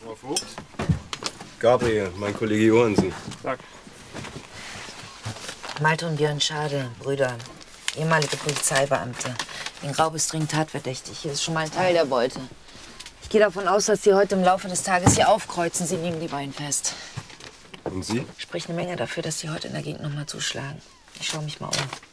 Frau Vogt. Gabriel, mein Kollege Johansen. Sag. Malte und Björn Schade, Brüder. Ehemalige Polizeibeamte. Wegen Raubes dringend tatverdächtig. Hier ist schon mal ein Teil der Beute. Ich gehe davon aus, dass Sie heute im Laufe des Tages hier aufkreuzen. Sie nehmen die beiden fest. Und Sie? Spricht eine Menge dafür, dass Sie heute in der Gegend noch mal zuschlagen. Ich schaue mich mal um.